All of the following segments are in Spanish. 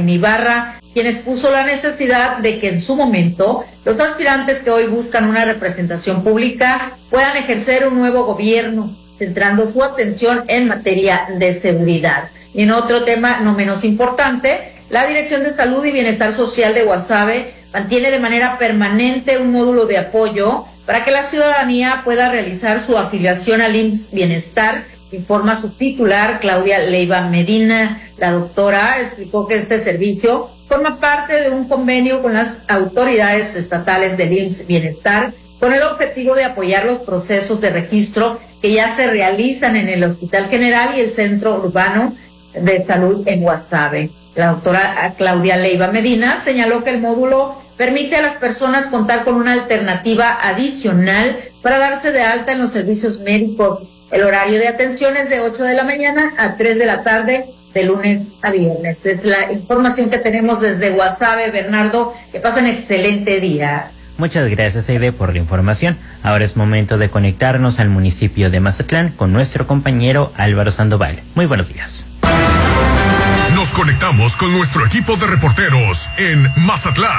Benjamín Ibarra, quien expuso la necesidad de que en su momento los aspirantes que hoy buscan una representación pública puedan ejercer un nuevo gobierno, centrando su atención en materia de seguridad. Y en otro tema no menos importante, la Dirección de Salud y Bienestar Social de Guasave mantiene de manera permanente un módulo de apoyo para que la ciudadanía pueda realizar su afiliación al IMSS Bienestar, informa su titular, Claudia Leiva Medina. La doctora explicó que este servicio forma parte de un convenio con las autoridades estatales del IMSS Bienestar con el objetivo de apoyar los procesos de registro que ya se realizan en el Hospital General y el Centro Urbano de Salud en Guasave. La doctora Claudia Leiva Medina señaló que el módulo permite a las personas contar con una alternativa adicional para darse de alta en los servicios médicos. El horario de atención es de 8 de la mañana a 3 de la tarde, de lunes a viernes. Es la información que tenemos desde Guasave. Bernardo, que pasen excelente día. Muchas gracias, Aide, por la información. Ahora es momento de conectarnos al municipio de Mazatlán con nuestro compañero Álvaro Sandoval. Muy buenos días. Nos conectamos con nuestro equipo de reporteros en Mazatlán.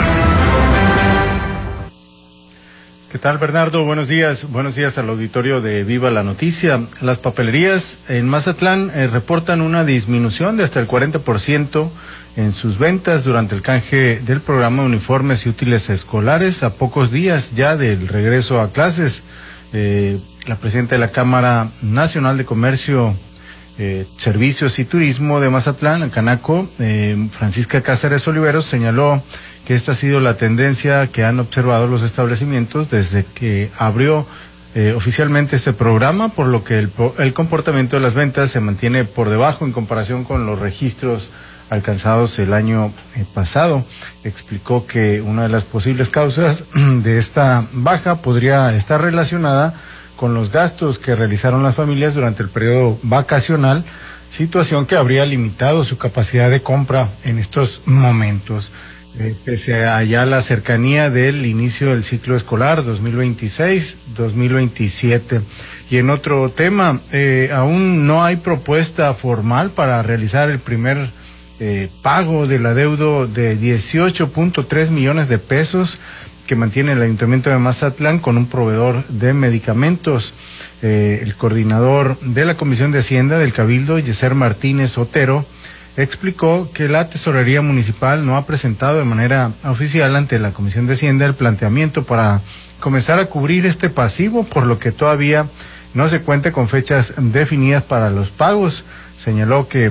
¿Qué tal, Bernardo? Buenos días al auditorio de Viva la Noticia. Las papelerías en Mazatlán reportan una disminución de hasta el 40% en sus ventas durante el canje del programa de uniformes y útiles escolares a pocos días ya del regreso a clases. La presidenta de la Cámara Nacional de Comercio, Servicios y Turismo de Mazatlán, Canaco, Francisca Cáceres Oliveros, señaló que esta ha sido la tendencia que han observado los establecimientos desde que abrió oficialmente este programa, por lo que el comportamiento de las ventas se mantiene por debajo en comparación con los registros alcanzados el año pasado. Explicó que una de las posibles causas de esta baja podría estar relacionada con los gastos que realizaron las familias durante el periodo vacacional, situación que habría limitado su capacidad de compra en estos momentos. Pese a ya la cercanía del inicio del ciclo escolar 2026-2027. Y en otro tema, aún no hay propuesta formal para realizar el primer pago del adeudo de 18.3 millones de pesos que mantiene el Ayuntamiento de Mazatlán con un proveedor de medicamentos. El coordinador de la Comisión de Hacienda del Cabildo, Yeser Martínez Otero, explicó que la Tesorería Municipal no ha presentado de manera oficial ante la Comisión de Hacienda el planteamiento para comenzar a cubrir este pasivo, por lo que todavía no se cuenta con fechas definidas para los pagos. Señaló que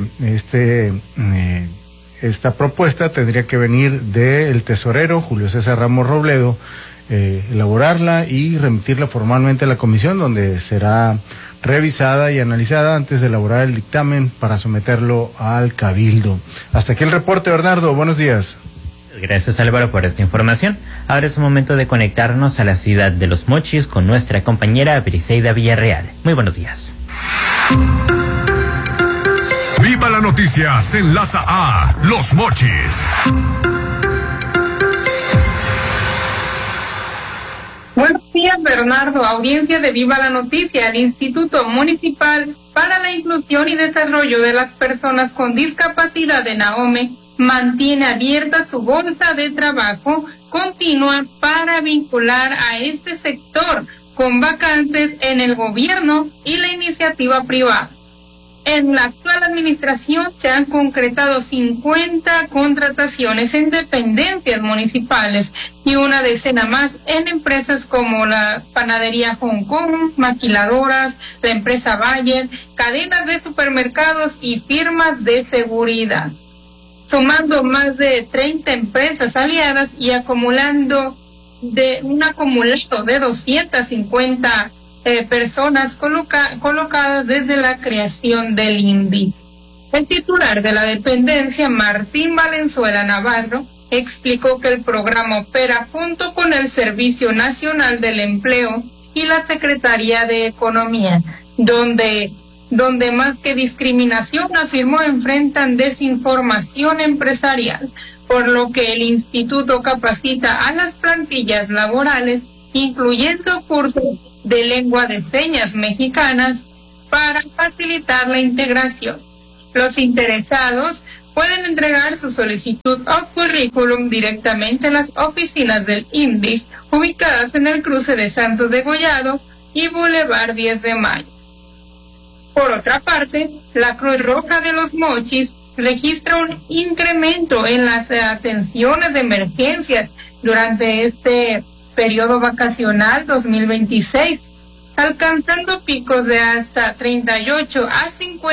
esta propuesta tendría que venir del tesorero Julio César Ramos Robledo, elaborarla y remitirla formalmente a la comisión, donde será revisada y analizada antes de elaborar el dictamen para someterlo al Cabildo. Hasta aquí el reporte, Bernardo. Buenos días. Gracias, Álvaro, por esta información. Ahora es momento de conectarnos a la ciudad de Los Mochis con nuestra compañera Briseida Villarreal. Muy buenos días. Viva la Noticia se enlaza a Los Mochis. Buenos días, Bernardo. Audiencia de Viva la Noticia. El Instituto Municipal para la Inclusión y Desarrollo de las Personas con Discapacidad de Nahome mantiene abierta su bolsa de trabajo continua para vincular a este sector con vacantes en el gobierno y la iniciativa privada. En la actual administración se han concretado 50 contrataciones en dependencias municipales y una decena más en empresas como la Panadería Hong Kong, maquiladoras, la empresa Bayer, cadenas de supermercados y firmas de seguridad. Sumando más de 30 empresas aliadas y acumulando un acumulado de 250 personas colocadas desde la creación del INVIS. El titular de la dependencia, Martín Valenzuela Navarro, explicó que el programa opera junto con el Servicio Nacional del Empleo y la Secretaría de Economía, donde más que discriminación, afirmó, enfrentan desinformación empresarial, por lo que el instituto capacita a las plantillas laborales, incluyendo cursos de lengua de señas mexicanas para facilitar la integración. Los interesados pueden entregar su solicitud o currículum directamente en las oficinas del INDIS, ubicadas en el cruce de Santos de Gollado y Boulevard 10 de Mayo. Por otra parte, la Cruz Roja de los Mochis registra un incremento en las atenciones de emergencias durante este periodo vacacional 2026, alcanzando picos de hasta 38 a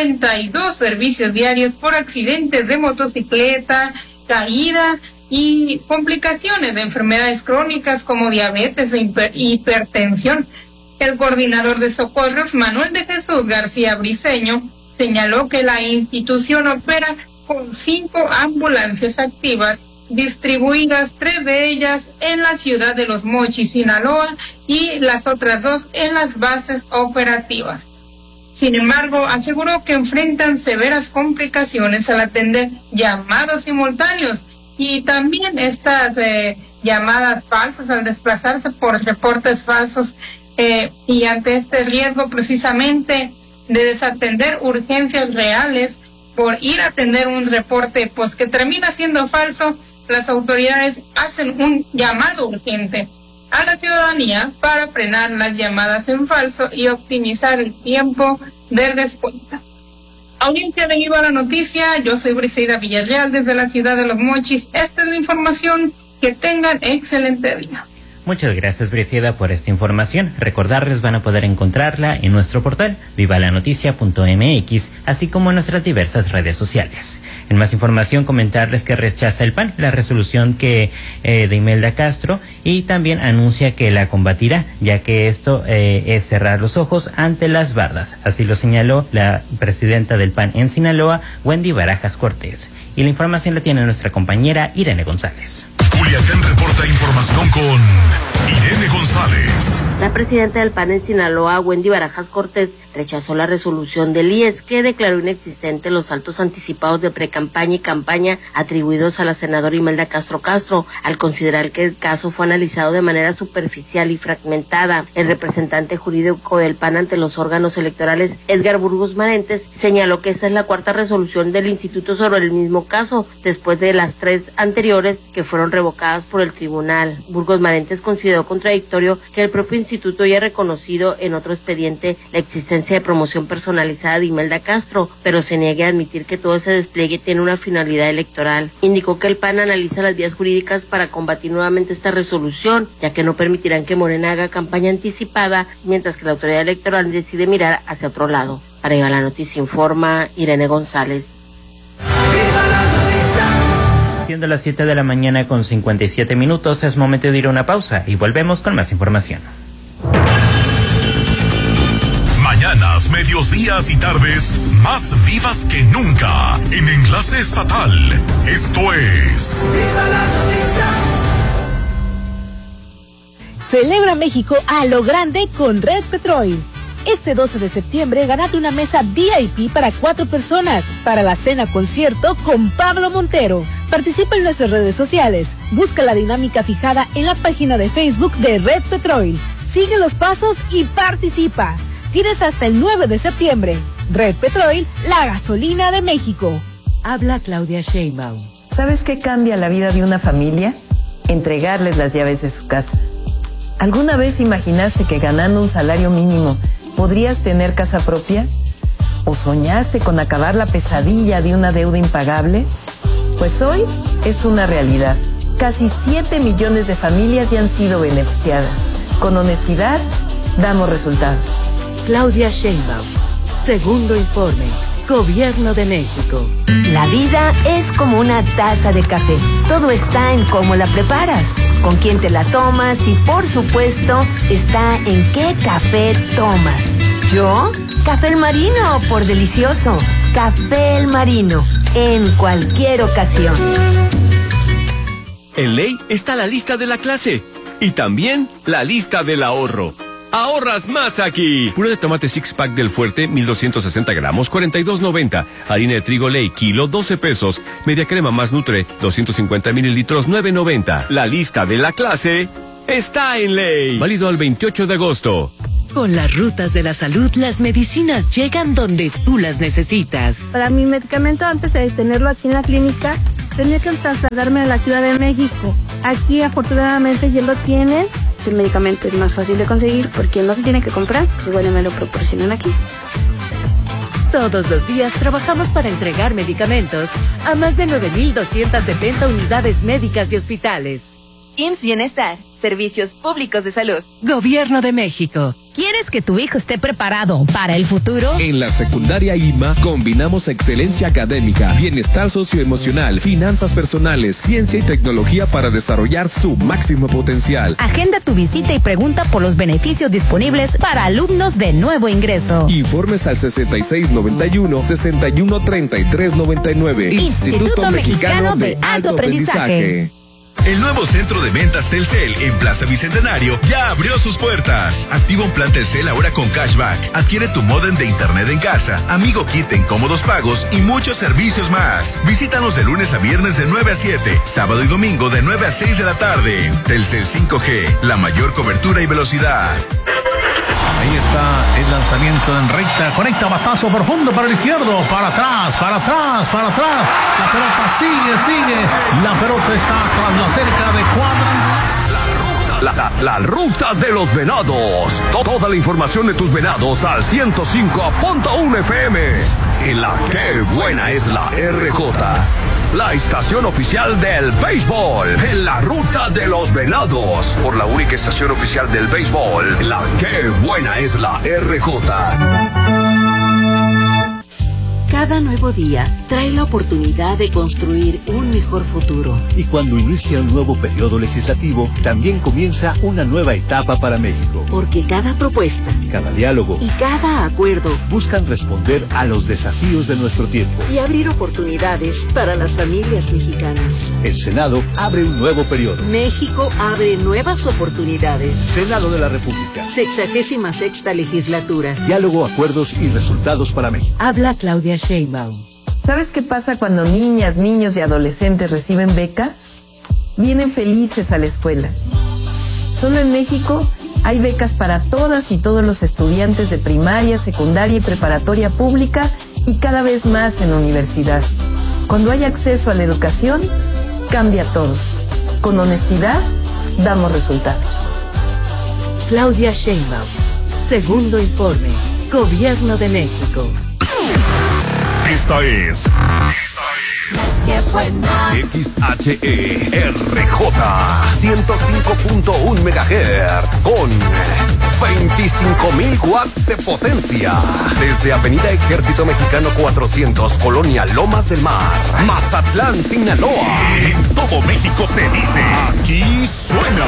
52 servicios diarios por accidentes de motocicleta, caída y complicaciones de enfermedades crónicas como diabetes e hipertensión. El coordinador de socorros, Manuel de Jesús García Briceño, señaló que la institución opera con 5 ambulancias activas, distribuidas 3 de ellas en la ciudad de Los Mochis, Sinaloa, y las otras 2 en las bases operativas. Sin embargo, aseguró que enfrentan severas complicaciones al atender llamados simultáneos y también estas llamadas falsas al desplazarse por reportes falsos, y ante este riesgo precisamente de desatender urgencias reales por ir a atender un reporte pues que termina siendo falso, las autoridades hacen un llamado urgente a la ciudadanía para frenar las llamadas en falso y optimizar el tiempo de respuesta. Audiencia de Viva la Noticia, yo soy Briseida Villarreal desde la ciudad de Los Mochis. Esta es la información. Que tengan excelente día. Muchas gracias, Briseida, por esta información. Recordarles, van a poder encontrarla en nuestro portal vivalanoticia.mx, así como en nuestras diversas redes sociales. En más información, comentarles que rechaza el PAN la resolución de Imelda Castro, y también anuncia que la combatirá, ya que esto es cerrar los ojos ante las bardas. Así lo señaló la presidenta del PAN en Sinaloa, Wendy Barajas Cortés. Y la información la tiene nuestra compañera Irene González. Culiacán reporta información con Irene González. La presidenta del PAN en Sinaloa, Wendy Barajas Cortés, rechazó la resolución del IES que declaró inexistente los saltos anticipados de precampaña y campaña atribuidos a la senadora Imelda Castro, al considerar que el caso fue analizado de manera superficial y fragmentada. El representante jurídico del PAN ante los órganos electorales, Edgar Burgos Marentes, señaló que esta es la 4ª resolución del instituto sobre el mismo caso, después de las 3 anteriores que fueron revocadas por el tribunal. Burgos Marentes consideró contradictorio que el propio instituto haya reconocido en otro expediente la existencia de promoción personalizada de Imelda Castro, pero se niegue a admitir que todo ese despliegue tiene una finalidad electoral. Indicó que el PAN analiza las vías jurídicas para combatir nuevamente esta resolución, ya que no permitirán que Morena haga campaña anticipada, mientras que la autoridad electoral decide mirar hacia otro lado. Para Viva la Noticia informa Irene González. Siendo las 7 de la mañana con 57 minutos, es momento de ir a una pausa y volvemos con más información. Mañanas, medios días y tardes más vivas que nunca en Enlace Estatal. Esto es Viva la Noticia. Celebra México a lo grande con Red Petrol. Este 12 de septiembre gánate una mesa VIP para 4 personas para la cena concierto con Pablo Montero. Participa en nuestras redes sociales. Busca la dinámica fijada en la página de Facebook de Red Petrol. Sigue los pasos y participa. Tienes hasta el 9 de septiembre. Red Petrol, la gasolina de México. Habla Claudia Sheinbaum. ¿Sabes qué cambia la vida de una familia? Entregarles las llaves de su casa. ¿Alguna vez imaginaste que ganando un salario mínimo podrías tener casa propia? ¿O soñaste con acabar la pesadilla de una deuda impagable? Pues hoy es una realidad. Casi 7 millones de familias ya han sido beneficiadas. Con honestidad, damos resultados. Claudia Sheinbaum, segundo informe, Gobierno de México. La vida es como una taza de café. Todo está en cómo la preparas, con quién te la tomas y, por supuesto, está en qué café tomas. ¿Yo? Café El Marino, por delicioso. Café El Marino, en cualquier ocasión. En Ley está la lista de la clase y también la lista del ahorro. ¡Ahorras más aquí! Puré de tomate six pack del Fuerte, 1260 gramos, 42.90. Harina de trigo Ley, kilo, 12 pesos. Media crema más Nutre, 250 mililitros, 9.90. La lista de la clase está en Ley. Válido al 28 de agosto. Con las rutas de la salud, las medicinas llegan donde tú las necesitas. Para mi medicamento, antes de tenerlo aquí en la clínica, tenía que trasladarme a la Ciudad de México. Aquí, afortunadamente, ya lo tienen. El medicamento es más fácil de conseguir porque no se tiene que comprar, igual me lo proporcionan aquí. Todos los días trabajamos para entregar medicamentos a más de 9,270 unidades médicas y hospitales. IMSS Bienestar, Servicios Públicos de Salud. Gobierno de México. ¿Quieres que tu hijo esté preparado para el futuro? En la secundaria IMA combinamos excelencia académica, bienestar socioemocional, finanzas personales, ciencia y tecnología para desarrollar su máximo potencial. Agenda tu visita y pregunta por los beneficios disponibles para alumnos de nuevo ingreso. Informes al 6691-613399. Instituto Mexicano de Alto Aprendizaje. El nuevo centro de ventas Telcel en Plaza Bicentenario ya abrió sus puertas. Activa un plan Telcel ahora con cashback. Adquiere tu módem de internet en casa, amigo kit en cómodos pagos y muchos servicios más. Visítanos de lunes a viernes de 9 a 7, sábado y domingo de 9 a 6 de la tarde. Telcel 5G, la mayor cobertura y velocidad. Ahí está el lanzamiento en recta, conecta batazo profundo para el izquierdo, para atrás, para atrás, para atrás. La pelota sigue, la pelota está tras la cerca de cuadra. La ruta de los venados. Toda la información de tus venados al 105.1 FM. En la que buena es la RJ. La estación oficial del béisbol. En la ruta de los venados. Por la única estación oficial del béisbol. La que buena es la RJ. Cada nuevo día trae la oportunidad de construir un mejor futuro. Y cuando inicia un nuevo periodo legislativo, también comienza una nueva etapa para México. Porque cada propuesta, cada diálogo y cada acuerdo buscan responder a los desafíos de nuestro tiempo y abrir oportunidades para las familias mexicanas. El Senado abre un nuevo periodo. México abre nuevas oportunidades. Senado de la República. 66ª legislatura. Diálogo, acuerdos y resultados para México. Habla Claudia Sheinbaum. ¿Sabes qué pasa cuando niñas, niños y adolescentes reciben becas? Vienen felices a la escuela. Solo en México hay becas para todas y todos los estudiantes de primaria, secundaria y preparatoria pública y cada vez más en universidad. Cuando hay acceso a la educación, cambia todo. Con honestidad, damos resultados. Claudia Sheinbaum. Segundo informe. Gobierno de México. Esta es XHERJ 105.1 MHz con 25,000 watts de potencia. Desde Avenida Ejército Mexicano 400, Colonia Lomas del Mar, Mazatlán, Sinaloa. En todo México se dice, aquí suena.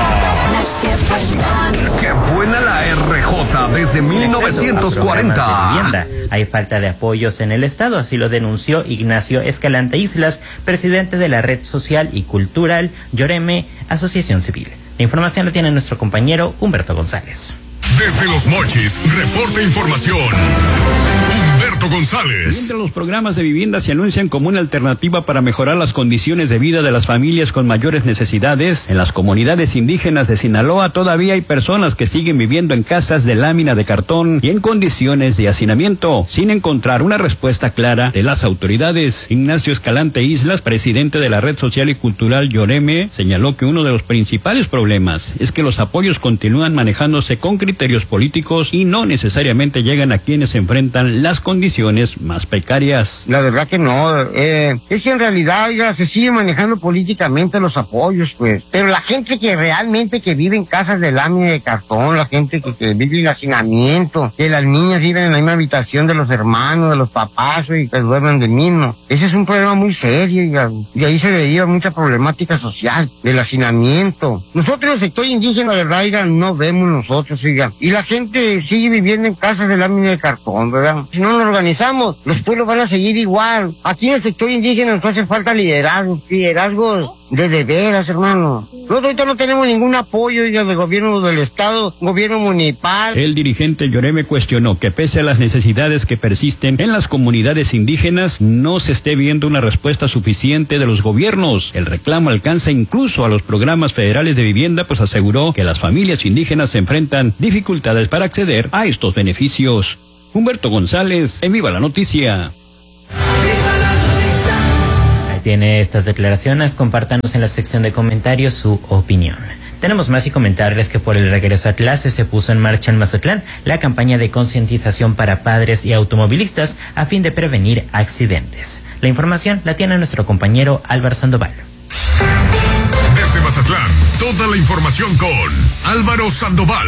¡Qué buena la RJ desde 1940! Hay falta de apoyos en el Estado, así lo denunció Ignacio Escalante Islas, presidente de la red social y cultural Lloreme, Asociación Civil. La información la tiene nuestro compañero Humberto González. Desde Los Mochis, reporta información. Humberto González. Entre los programas de vivienda se anuncian como una alternativa para mejorar las condiciones de vida de las familias con mayores necesidades. En las comunidades indígenas de Sinaloa todavía hay personas que siguen viviendo en casas de lámina de cartón y en condiciones de hacinamiento, sin encontrar una respuesta clara de las autoridades. Ignacio Escalante Islas, presidente de la red social y cultural Lloreme, señaló que uno de los principales problemas es que los apoyos continúan manejándose con criterios políticos y no necesariamente llegan a quienes enfrentan las condiciones más precarias. La verdad que no, es que en realidad ya se sigue manejando políticamente los apoyos, pues, pero la gente que realmente que vive en casas de lámina de cartón, la gente que vive en hacinamiento, que las niñas viven en la misma habitación de los hermanos, de los papás y que duermen del mismo, ese es un problema muy serio y ahí se deriva mucha problemática social, del hacinamiento. Nosotros el sector indígena de verdad, no vemos nosotros, y la gente sigue viviendo en casas de lámina de cartón, ¿verdad? Si no nos organizamos, los pueblos van a seguir igual. Aquí en el sector indígena nos hace falta liderazgos de veras, hermano. Nosotros ahorita no tenemos ningún apoyo del gobierno del estado, gobierno municipal. El dirigente Lloreme cuestionó que pese a las necesidades que persisten en las comunidades indígenas, no se esté viendo una respuesta suficiente de los gobiernos. El reclamo alcanza incluso a los programas federales de vivienda, pues aseguró que las familias indígenas se enfrentan dificultades para acceder a estos beneficios. Humberto González, en Viva la Noticia. Tiene estas declaraciones, compártanos en la sección de comentarios su opinión. Tenemos más y comentarles que por el regreso a clases se puso en marcha en Mazatlán la campaña de concientización para padres y automovilistas a fin de prevenir accidentes. La información la tiene nuestro compañero Álvaro Sandoval. Desde Mazatlán, toda la información con Álvaro Sandoval.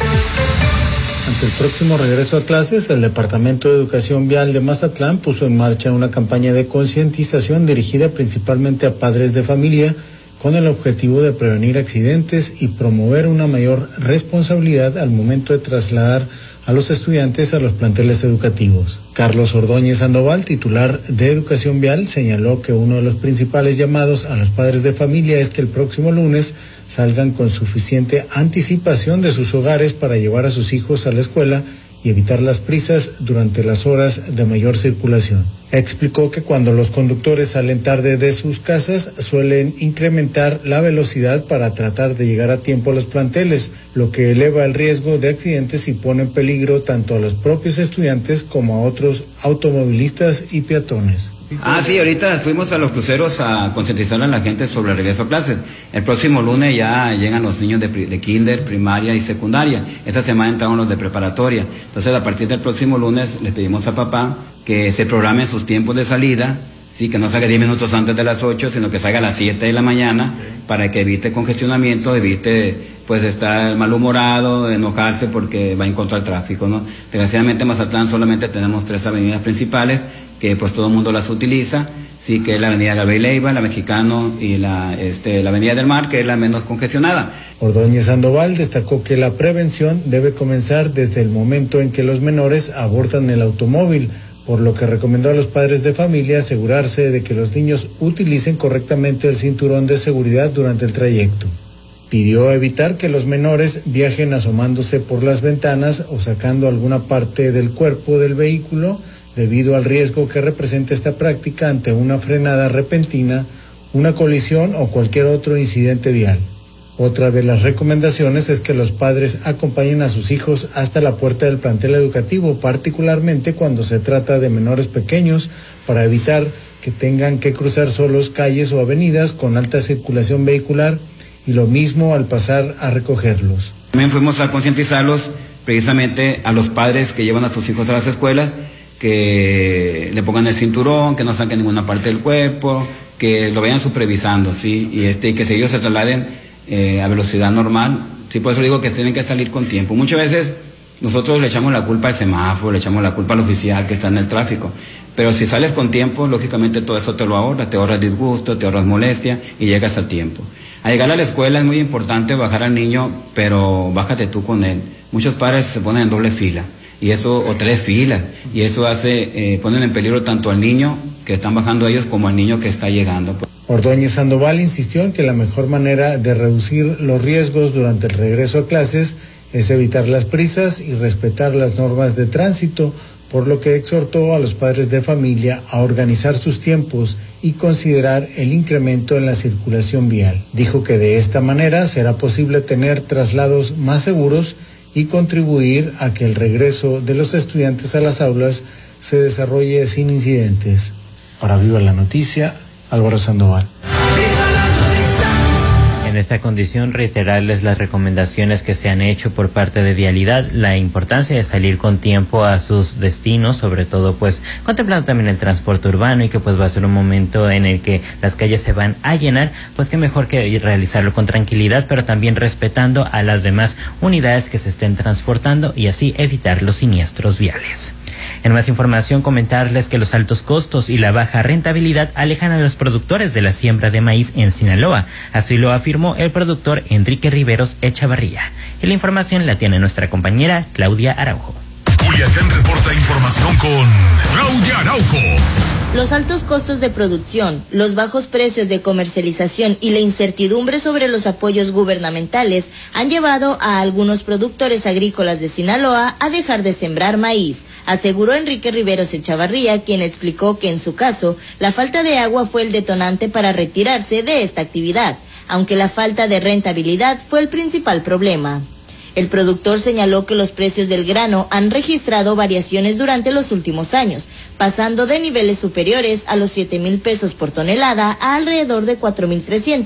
Ante el próximo regreso a clases, el Departamento de Educación Vial de Mazatlán puso en marcha una campaña de concientización dirigida principalmente a padres de familia con el objetivo de prevenir accidentes y promover una mayor responsabilidad al momento de trasladar a los estudiantes a los planteles educativos. Carlos Ordóñez Sandoval, titular de Educación Vial, señaló que uno de los principales llamados a los padres de familia es que el próximo lunes salgan con suficiente anticipación de sus hogares para llevar a sus hijos a la escuela y evitar las prisas durante las horas de mayor circulación. Explicó que cuando los conductores salen tarde de sus casas suelen incrementar la velocidad para tratar de llegar a tiempo a los planteles, lo que eleva el riesgo de accidentes y pone en peligro tanto a los propios estudiantes como a otros automovilistas y peatones. Sí, ahorita fuimos a los cruceros a concientizar a la gente sobre el regreso a clases. El próximo lunes ya llegan los niños de kinder, primaria y secundaria. Esta semana entraron los de preparatoria. Entonces, a partir del próximo lunes les pedimos a papá que se programen sus tiempos de salida, sí, que no salga 10 minutos antes de las 8, sino que salga a las 7 de la mañana para que evite congestionamiento, evite pues estar malhumorado, enojarse porque va en contra del tráfico, ¿no? Desgraciadamente en Mazatlán solamente tenemos 3 avenidas principales que pues todo el mundo las utiliza, sí, que es la avenida Gabriel Leiva, la Mexicano y la avenida del Mar, que es la menos congestionada. Ordóñez Sandoval destacó que la prevención debe comenzar desde el momento en que los menores abordan el automóvil, por lo que recomendó a los padres de familia asegurarse de que los niños utilicen correctamente el cinturón de seguridad durante el trayecto. Pidió evitar que los menores viajen asomándose por las ventanas o sacando alguna parte del cuerpo del vehículo, debido al riesgo que representa esta práctica ante una frenada repentina, una colisión o cualquier otro incidente vial. Otra de las recomendaciones es que los padres acompañen a sus hijos hasta la puerta del plantel educativo, particularmente cuando se trata de menores pequeños, para evitar que tengan que cruzar solos calles o avenidas con alta circulación vehicular, y lo mismo al pasar a recogerlos. También fuimos a concientizarlos precisamente a los padres que llevan a sus hijos a las escuelas, que le pongan el cinturón, que no saquen ninguna parte del cuerpo, que lo vayan supervisando, ¿sí? Y que si ellos se trasladen a velocidad normal, sí, por eso digo que tienen que salir con tiempo. Muchas veces nosotros le echamos la culpa al semáforo, le echamos la culpa al oficial que está en el tráfico, pero si sales con tiempo, lógicamente todo eso te lo ahorras, te ahorras disgusto, te ahorras molestia y llegas a tiempo. Al llegar a la escuela es muy importante bajar al niño, pero bájate tú con él. Muchos padres se ponen en doble fila, y eso, o 3 filas, y eso ponen en peligro tanto al niño que están bajando ellos como al niño que está llegando. Ordóñez Sandoval insistió en que la mejor manera de reducir los riesgos durante el regreso a clases es evitar las prisas y respetar las normas de tránsito, por lo que exhortó a los padres de familia a organizar sus tiempos y considerar el incremento en la circulación vial. Dijo que de esta manera será posible tener traslados más seguros y contribuir a que el regreso de los estudiantes a las aulas se desarrolle sin incidentes. Para Viva la Noticia, Álvaro Sandoval. En esta condición, reiterarles las recomendaciones que se han hecho por parte de Vialidad, la importancia de salir con tiempo a sus destinos, sobre todo pues contemplando también el transporte urbano, y que pues va a ser un momento en el que las calles se van a llenar, pues que mejor que realizarlo con tranquilidad, pero también respetando a las demás unidades que se estén transportando y así evitar los siniestros viales. En más información, comentarles que los altos costos y la baja rentabilidad alejan a los productores de la siembra de maíz en Sinaloa. Así lo afirmó el productor Enrique Riveros Echavarría. Y la información la tiene nuestra compañera Claudia Araujo. Culiacán reporta información con Claudia Araujo. Los altos costos de producción, los bajos precios de comercialización y la incertidumbre sobre los apoyos gubernamentales han llevado a algunos productores agrícolas de Sinaloa a dejar de sembrar maíz, aseguró Enrique Riveros Echavarría, quien explicó que en su caso la falta de agua fue el detonante para retirarse de esta actividad, aunque la falta de rentabilidad fue el principal problema. El productor señaló que los precios del grano han registrado variaciones durante los últimos años, pasando de niveles superiores a los 7,000 pesos por tonelada a alrededor de 4,300